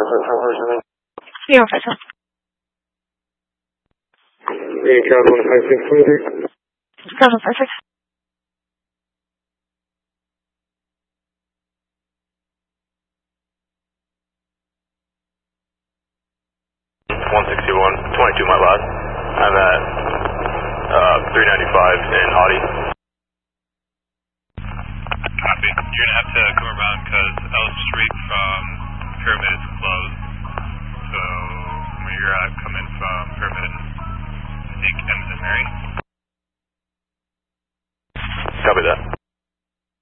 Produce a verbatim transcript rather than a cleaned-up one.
Yeah, Professor. Union Count one five six twenty-three. Council Perfect. one sixty-one, twenty-two my last. I'm at uh, three ninety-five in Audi. Copy. You're going to have to come around because L Street from